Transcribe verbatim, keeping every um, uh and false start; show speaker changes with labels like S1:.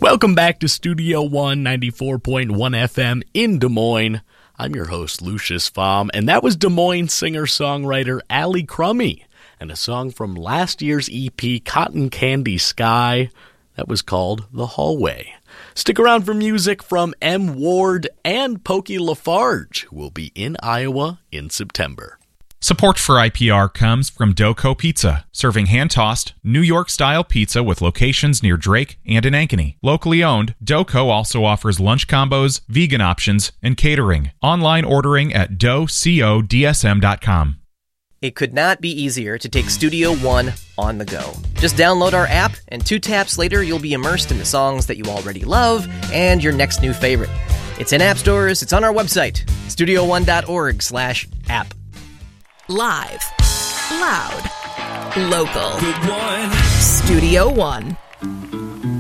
S1: Welcome back to Studio One, ninety-four point one F M in Des Moines. I'm your host, Lucius Fahm, and that was Des Moines singer-songwriter Allie Crummy, and a song from last year's E P, Cotton Candy Sky, that was called The Hallway. Stick around for music from M. Ward and Pokey Lafarge, who will be in Iowa in September.
S2: Support for I P R comes from Doco Pizza, serving hand-tossed, New York-style pizza with locations near Drake and in Ankeny. Locally owned, Doco also offers lunch combos, vegan options, and catering. Online ordering at doco d s m dot com.
S3: It could not be easier to take Studio One on the go. Just download our app, and two taps later, you'll be immersed in the songs that you already love and your next new favorite. It's in app stores, it's on our website, studio one dot org slash app.
S4: Live, loud, local. Good one. Studio One.